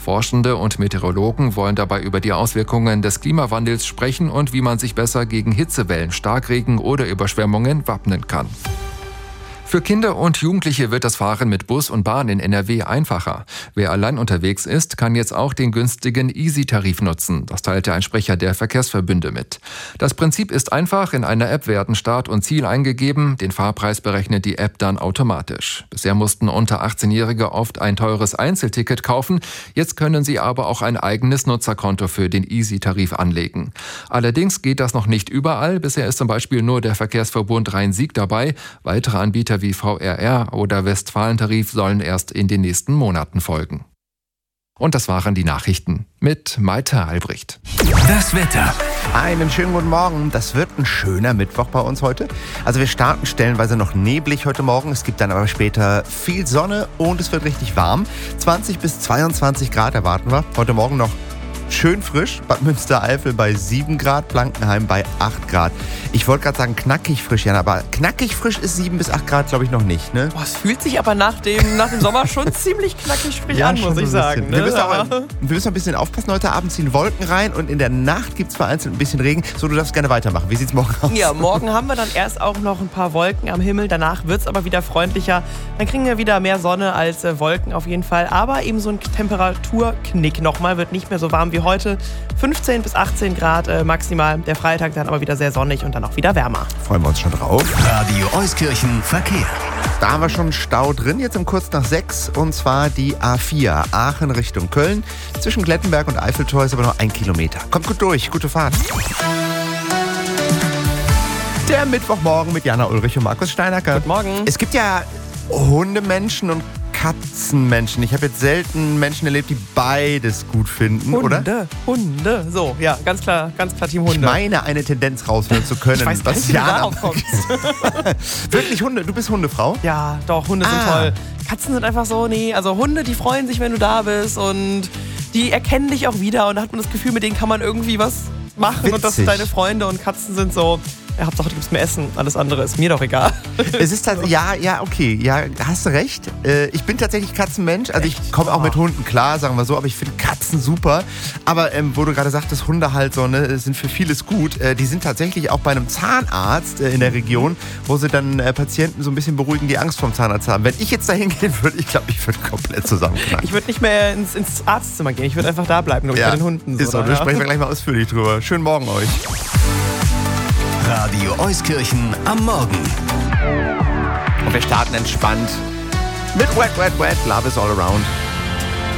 Forschende und Meteorologen wollen dabei über die Auswirkungen des Klimawandels sprechen und wie man sich besser gegen Hitzewellen, Starkregen oder Überschwemmungen wappnen kann. Für Kinder und Jugendliche wird das Fahren mit Bus und Bahn in NRW einfacher. Wer allein unterwegs ist, kann jetzt auch den günstigen Easy-Tarif nutzen. Das teilte ein Sprecher der Verkehrsverbünde mit. Das Prinzip ist einfach. In einer App werden Start und Ziel eingegeben. Den Fahrpreis berechnet die App dann automatisch. Bisher mussten unter 18-Jährige oft ein teures Einzelticket kaufen. Jetzt können sie aber auch ein eigenes Nutzerkonto für den Easy-Tarif anlegen. Allerdings geht das noch nicht überall. Bisher ist zum Beispiel nur der Verkehrsverbund Rhein-Sieg dabei. Weitere Anbieter wie VRR oder Westfalentarif sollen erst in den nächsten Monaten folgen. Und das waren die Nachrichten mit Malte Albrecht. Das Wetter. Einen schönen guten Morgen. Das wird ein schöner Mittwoch bei uns heute. Also wir starten stellenweise noch neblig heute Morgen. Es gibt dann aber später viel Sonne und es wird richtig warm. 20 bis 22 Grad erwarten wir. Heute Morgen noch schön frisch. Bad Münstereifel bei 7 Grad, Blankenheim bei 8 Grad. Ich wollte gerade sagen knackig frisch, Jan, aber knackig frisch ist 7 bis 8 Grad, glaube ich, noch nicht, ne? Boah, es fühlt sich aber nach dem Sommer schon ziemlich knackig frisch an, muss ich sagen. Ne? Wir müssen ein bisschen aufpassen. Heute Abend ziehen Wolken rein und in der Nacht gibt es vereinzelt ein bisschen Regen. So, du darfst gerne weitermachen. Wie sieht's morgen aus? Ja, morgen haben wir dann erst auch noch ein paar Wolken am Himmel. Danach wird es aber wieder freundlicher. Dann kriegen wir wieder mehr Sonne als Wolken auf jeden Fall. Aber eben so ein Temperaturknick nochmal. Wird nicht mehr so warm wie heute. 15 bis 18 Grad maximal. Der Freitag dann aber wieder sehr sonnig und dann auch wieder wärmer. Freuen wir uns schon drauf. Radio Euskirchen Verkehr. Da haben wir schon Stau drin, jetzt um kurz nach 6. Und zwar die A4, Aachen Richtung Köln. Zwischen Glettenberg und Eiffeltor ist aber noch 1 Kilometer. Kommt gut durch, gute Fahrt. Der Mittwochmorgen mit Jana Ulrich und Markus Steinacker. Guten Morgen. Es gibt ja Hundemenschen und Katzenmenschen. Ich habe jetzt selten Menschen erlebt, die beides gut finden, oder? Hunde. So, ja, ganz klar Team Hunde. Ich meine, eine Tendenz raushören zu können. Ich weiß gar nicht, wie du darauf kommst. Wirklich Hunde? Du bist Hundefrau? Ja, doch, Hunde sind toll. Katzen sind einfach so, also Hunde, die freuen sich, wenn du da bist und die erkennen dich auch wieder und da hat man das Gefühl, mit denen kann man irgendwie was machen. Witzig. Und das sind deine Freunde und Katzen sind so, ja, Hauptsache du gibst mir Essen, alles andere ist mir doch egal. Es ist halt, ja, okay, ja, hast du recht. Ich bin tatsächlich Katzenmensch, also ich komme auch mit Hunden klar, sagen wir so, aber ich finde Katzen super. Aber wo du gerade sagtest, Hunde halt so, ne, sind für vieles gut. Die sind tatsächlich auch bei einem Zahnarzt in der Region, wo sie dann Patienten so ein bisschen beruhigen, die Angst vorm Zahnarzt haben. Wenn ich jetzt dahin gehen würde, ich glaube, ich würde komplett zusammenknallen. Ich würde nicht mehr ins Arztzimmer gehen, ich würde einfach da bleiben, bei den Hunden. Ist so, da sprechen wir gleich mal ausführlich drüber. Schönen Morgen euch. Radio Euskirchen am Morgen. Und wir starten entspannt mit Wet, Wet, Wet, Love is all around.